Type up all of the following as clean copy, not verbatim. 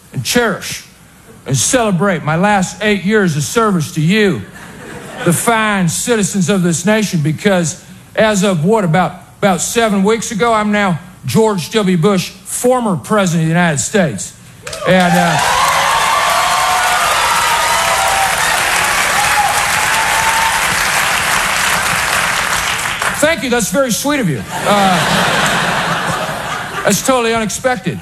and cherish and celebrate my last 8 years of service to you, the fine citizens of this nation, because as of about 7 weeks ago, I'm now George W. Bush, former president of the United States. And thank you. That's very sweet of you. That's totally unexpected.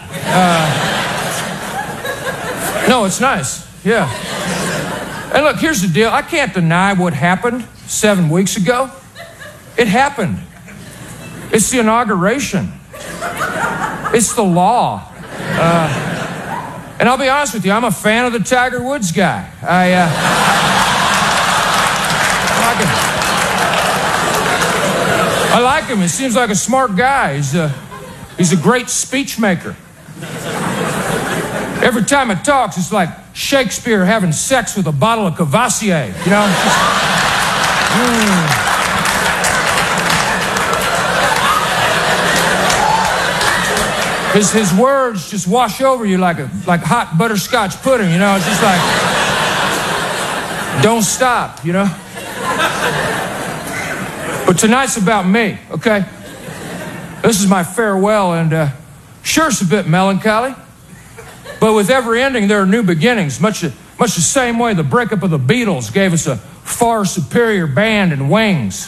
No, it's nice. Yeah. And look, here's the deal. I can't deny what happened 7 weeks ago. It happened. It's the inauguration. It's the law. And I'll be honest with you, I'm a fan of the Tiger Woods guy. I like him. He seems like a smart guy. He's a great speech maker. Every time it talks, it's like Shakespeare having sex with a bottle of Cavassier, you know? His words just wash over you like hot butterscotch pudding, you know? It's just like, don't stop, you know? But tonight's about me, okay? This is my farewell, and sure, it's a bit melancholy. But with every ending, there are new beginnings, much the same way the breakup of the Beatles gave us a far superior band and Wings.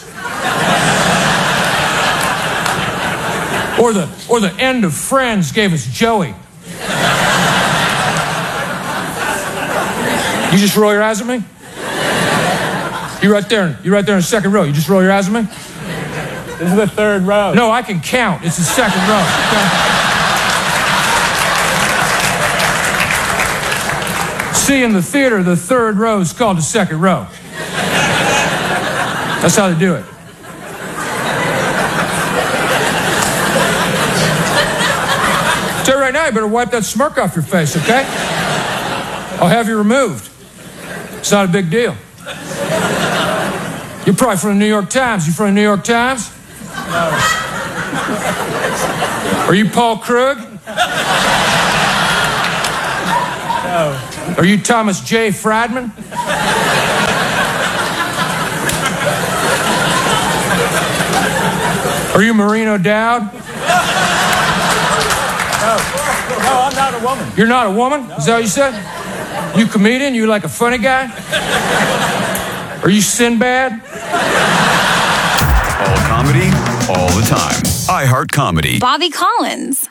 Or the end of Friends gave us Joey. You just roll your eyes at me? You're right there in the second row. You just roll your eyes at me? This is the third row. No, I can count. It's the second row. Okay? See, in the theater, the third row is called the second row. That's how they do it. Tell you right now, you better wipe that smirk off your face, okay? I'll have you removed. It's not a big deal. You're probably from the New York Times. You from the New York Times? No. Are you Paul Krug? No. Are you Thomas J. Friedman? Are you Maureen O'Dowd? No, I'm not a woman. You're not a woman? No. Is that what you said? You comedian? You like a funny guy? Are you Sinbad? All comedy, all the time. iHeart Comedy. Bobby Collins.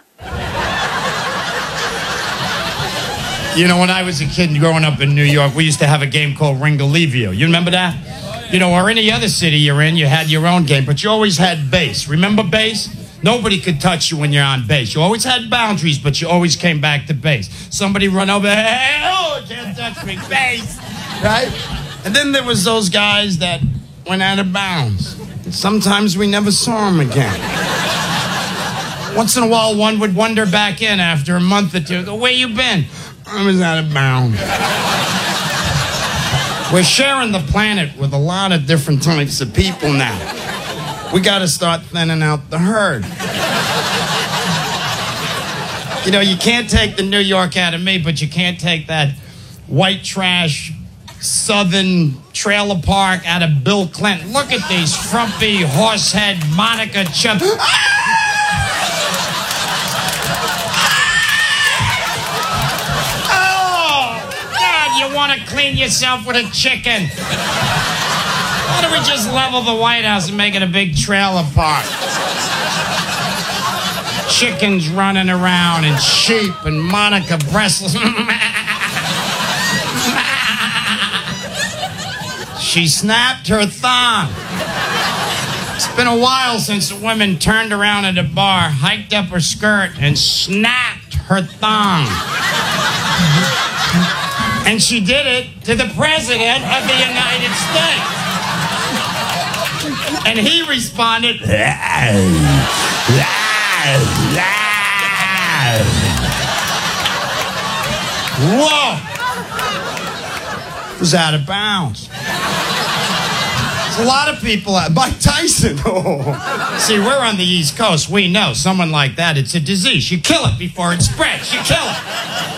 You know, when I was a kid growing up in New York, we used to have a game called Ringalivio. You remember that? You know, or any other city you're in, you had your own game, but you always had base. Remember base? Nobody could touch you when you're on base. You always had boundaries, but you always came back to base. Somebody run over, hey, oh, can't touch me, base, right? And then there was those guys that went out of bounds. And sometimes we never saw them again. Once in a while, one would wander back in after a month or two. Go, where you been? I was out of bounds. We're sharing the planet with a lot of different types of people now. We got to start thinning out the herd. You know, you can't take the New York out of me, but you can't take that white trash southern trailer park out of Bill Clinton. Look at these frumpy, horsehead, Monica Chub. You want to clean yourself with a chicken. Why don't we just level the White House and make it a big trailer park? Chickens running around and sheep and Monica breastless. She snapped her thong. It's been a while since a woman turned around at a bar, hiked up her skirt, and snapped her thong. And she did it to the President of the United States. And he responded, whoa! It was out of bounds. There's a lot of people out. Mike Tyson. Oh. See, we're on the East Coast. We know someone like that, it's a disease. You kill it before it spreads. You kill it.